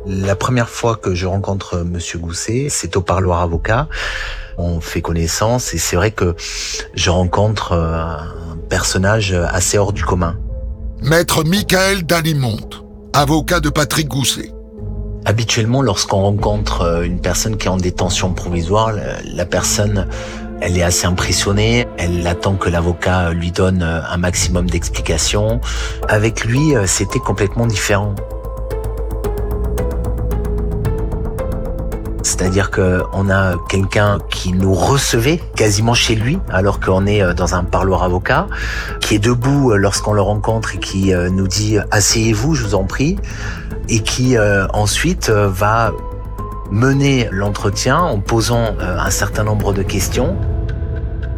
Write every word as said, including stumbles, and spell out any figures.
La première fois que je rencontre Monsieur Gousset, c'est au parloir avocat. On fait connaissance et c'est vrai que je rencontre un personnage assez hors du commun. Maître Michael Dalimonte, avocat de Patrick Gousset. Habituellement, lorsqu'on rencontre une personne qui est en détention provisoire, la personne, elle est assez impressionnée. Elle attend que l'avocat lui donne un maximum d'explications. Avec lui, c'était complètement différent. C'est-à-dire qu'on a quelqu'un qui nous recevait quasiment chez lui, alors qu'on est dans un parloir avocat, qui est debout lorsqu'on le rencontre et qui nous dit « asseyez-vous, je vous en prie », et qui euh, ensuite va mener l'entretien en posant euh, un certain nombre de questions.